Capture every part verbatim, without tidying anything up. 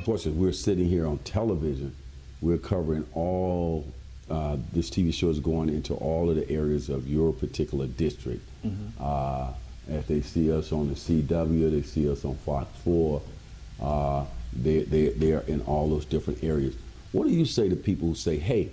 course, as we're sitting here on television, we're covering all, uh, this T V show is going into all of the areas of your particular district. Mm-hmm. uh, if they see us on the C W, they see us on Fox four, uh, they, they, they're in all those different areas. What do you say to people who say, hey,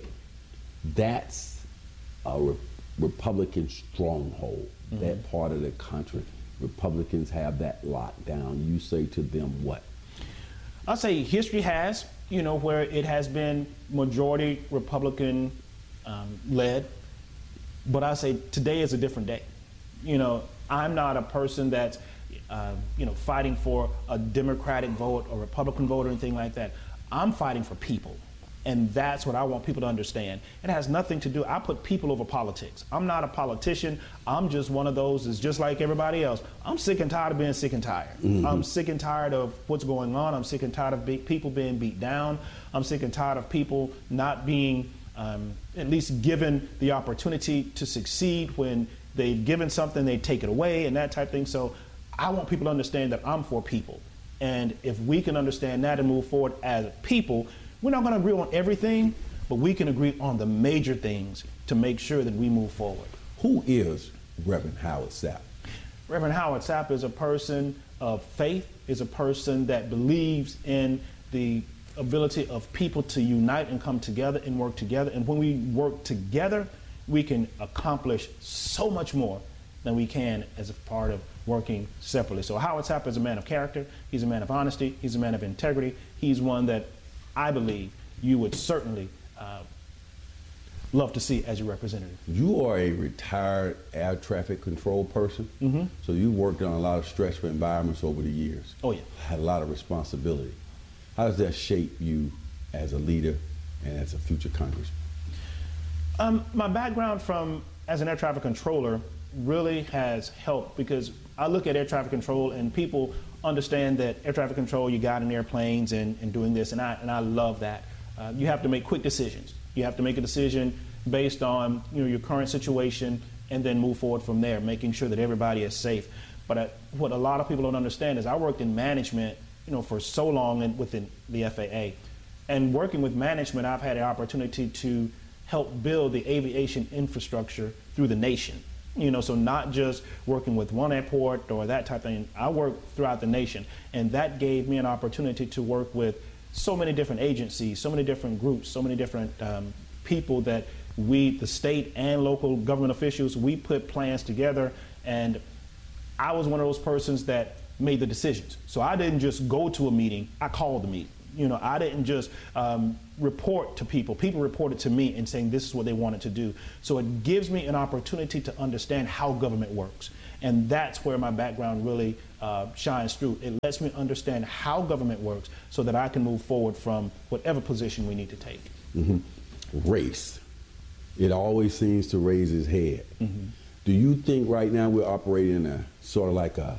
that's a re- Republican stronghold, mm-hmm. that part of the country? Republicans have that locked down. You say to them what? I'll say history has, you know, where it has been majority Republican um, led, but I say today is a different day. You know, I'm not a person that's, uh, you know, fighting for a Democratic vote or Republican vote or anything like that. I'm fighting for people. And that's what I want people to understand. It has nothing to do, I put people over politics. I'm not a politician. I'm just one of those that's just like everybody else. I'm sick and tired of being sick and tired. Mm-hmm. I'm sick and tired of what's going on. I'm sick and tired of be- people being beat down. I'm sick and tired of people not being um, at least given the opportunity to succeed. When they've given something, they take it away and that type of thing. So I want people to understand that I'm for people. And if we can understand that and move forward as people, we're not going to agree on everything, but we can agree on the major things to make sure that we move forward. Who is Reverend Howard Sapp? Reverend Howard Sapp is a person of faith, is a person that believes in the ability of people to unite and come together and work together. And when we work together, we can accomplish so much more than we can as a part of working separately. So Howard Sapp is a man of character. He's a man of honesty. He's a man of integrity. He's one that I believe you would certainly uh, love to see as your representative. You are a retired air traffic control person, mm-hmm. so you worked on a lot of stressful environments over the years. Oh yeah. Had a lot of responsibility. How does that shape you as a leader and as a future congressman? Um, my background from as an air traffic controller really has helped, because I look at air traffic control and people understand that air traffic control, you got in airplanes and, and doing this, and I and I love that. Uh, you have to make quick decisions. You have to make a decision based on, you know, your current situation and then move forward from there, making sure that everybody is safe. But uh, what a lot of people don't understand is I worked in management, you know, for so long and within the F A A. And working with management, I've had the opportunity to help build the aviation infrastructure through the nation. You know, so not just working with one airport or that type of thing. I worked throughout the nation, and that gave me an opportunity to work with so many different agencies, so many different groups, so many different um, people that we, the state and local government officials, we put plans together, and I was one of those persons that made the decisions. So I didn't just go to a meeting, I called the meeting. You know, I didn't just um, report to people. People reported to me and saying this is what they wanted to do. So it gives me an opportunity to understand how government works. And that's where my background really uh, shines through. It lets me understand how government works so that I can move forward from whatever position we need to take. Mm-hmm. Race. It always seems to raise its head. Mm-hmm. Do you think right now we're operating in a sort of like a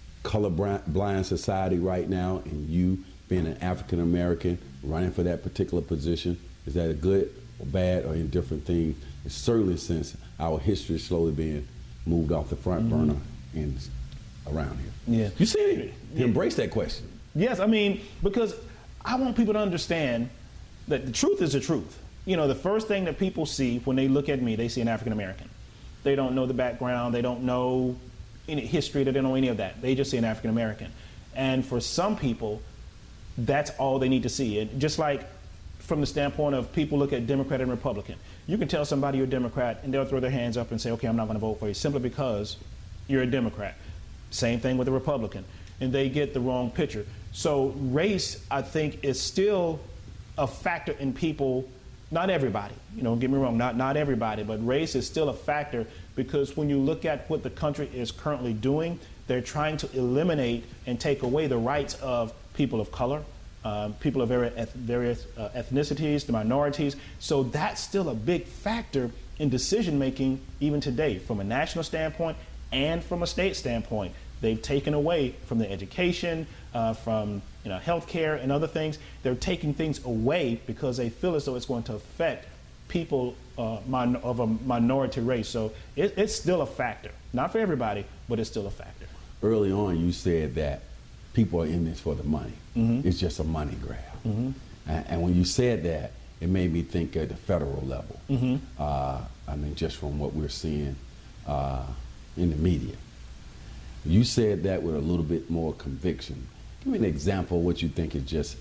colorblind society right now, and you being an African American running for that particular position, is that a good or bad or indifferent thing? It's certainly, since our history is slowly being moved off the front mm-hmm. burner and around here. Yeah. You see it? You embrace that question. Yes, I mean, because I want people to understand that the truth is the truth. You know, the first thing that people see when they look at me, they see an African American. They don't know the background, they don't know any history, they don't know any of that. They just see an African American. And for some people, that's all they need to see. And just like from the standpoint of people look at Democrat and Republican, you can tell somebody you're a Democrat and they'll throw their hands up and say, okay, I'm not going to vote for you simply because you're a Democrat. Same thing with a Republican. And they get the wrong picture. So race, I think, is still a factor in people. Not everybody, you know, don't get me wrong, not, not everybody, but race is still a factor, because when you look at what the country is currently doing, they're trying to eliminate and take away the rights of people of color, uh, people of various, various uh, ethnicities, the minorities. So that's still a big factor in decision making even today, from a national standpoint and from a state standpoint. They've taken away from the education, uh, from you know, healthcare and other things. They're taking things away because they feel as though it's going to affect people uh, min- of a minority race. So it, it's still a factor. Not for everybody, but it's still a factor. Early on, you said that people are in this for the money. Mm-hmm. It's just a money grab. Mm-hmm. And, and when you said that, it made me think at the federal level. Mm-hmm. Uh, I mean, just from what we're seeing uh, in the media. You said that with a little bit more conviction. Give me an example of what you think is just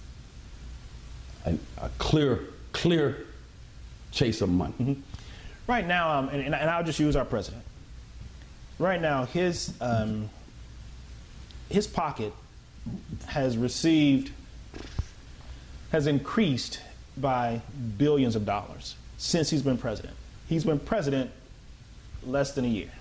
a, a clear, clear chase of money. Mm-hmm. Right now, um, and, and I'll just use our president. Right now, his um, his pocket has received, has increased by billions of dollars since he's been president. He's been president less than a year.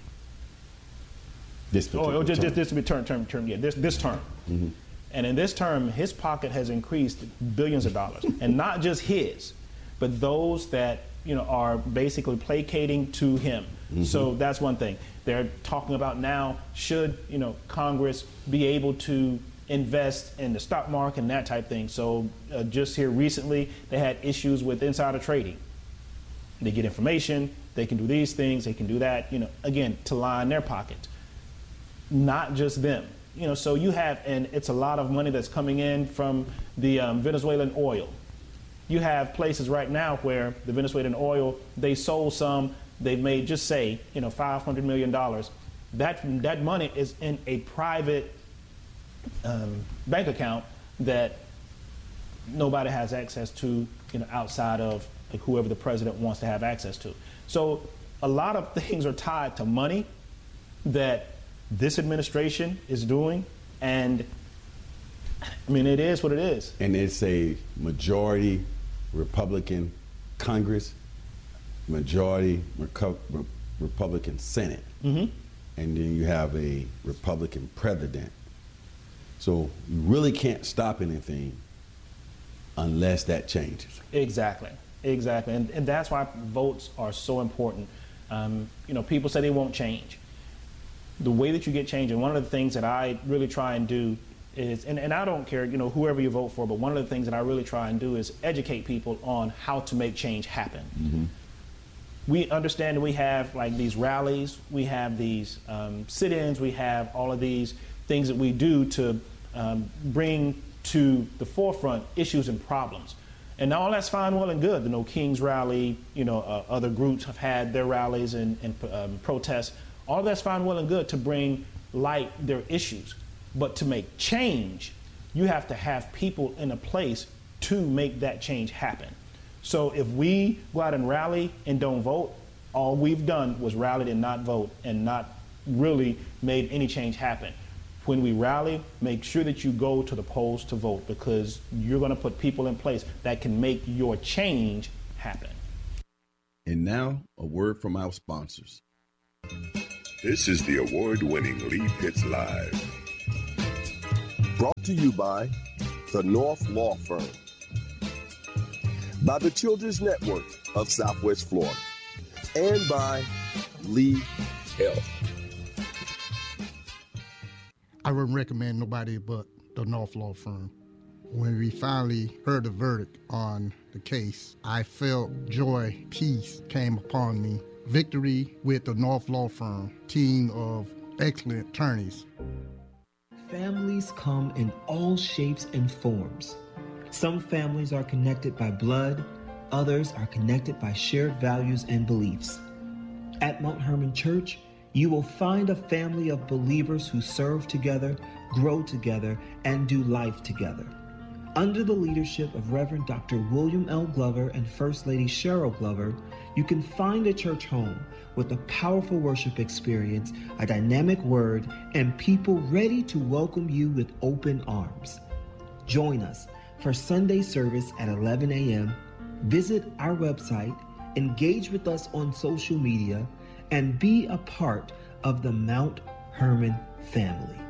This particular oh, just, term. This, this term, term, term, yeah, this, this term. Mm-hmm. And in this term, his pocket has increased billions of dollars. And not just his, but those that, you know, are basically placating to him. Mm-hmm. So that's one thing. They're talking about now, should, you know, Congress be able to invest in the stock market and that type thing. So uh, just here recently, they had issues with insider trading. They get information, they can do these things, they can do that, you know, again, to line their pockets. Not just them. You know, so you have, and it's a lot of money that's coming in from the um, Venezuelan oil. You have places right now where the Venezuelan oil, they sold some, they've made, just say, you know, five hundred million dollars. That, that money is in a private um, bank account that nobody has access to, you know, outside of like, whoever the president wants to have access to. So a lot of things are tied to money that this administration is doing, and I mean, it is what it is. And it's a majority Republican Congress, majority Reco- Re- Republican Senate, mm-hmm. and then you have a Republican president. So you really can't stop anything unless that changes. Exactly, exactly, and, and that's why votes are so important. Um, you know, people say they won't change. The way that you get change, and one of the things that I really try and do is, and, and I don't care, you know, whoever you vote for, but one of the things that I really try and do is educate people on how to make change happen. Mm-hmm. We understand that we have like these rallies, we have these um, sit-ins, we have all of these things that we do to um, bring to the forefront issues and problems. And all that's fine, well, and good. The No Kings rally, you know, uh, other groups have had their rallies and, and um, protests. All that's fine, well, and good to bring light their issues. But to make change, you have to have people in a place to make that change happen. So if we go out and rally and don't vote, all we've done was rallied and not vote and not really made any change happen. When we rally, make sure that you go to the polls to vote, because you're going to put people in place that can make your change happen. And now, a word from our sponsors. This is the award-winning Lee Pitts Live. Brought to you by the North Law Firm, by the Children's Network of Southwest Florida, and by Lee Health. I wouldn't recommend nobody but the North Law Firm. When we finally heard the verdict on the case, I felt joy, peace came upon me. Victory with the North Law Firm, team of excellent attorneys. Families come in all shapes and forms. Some families are connected by blood, others are connected by shared values and beliefs. At Mount Hermon Church, you will find a family of believers who serve together, grow together, and do life together. Under the leadership of Reverend Doctor William L. Glover and First Lady Cheryl Glover, you can find a church home with a powerful worship experience, a dynamic word, and people ready to welcome you with open arms. Join us for Sunday service at eleven a.m. Visit our website, engage with us on social media, and be a part of the Mount Hermon family.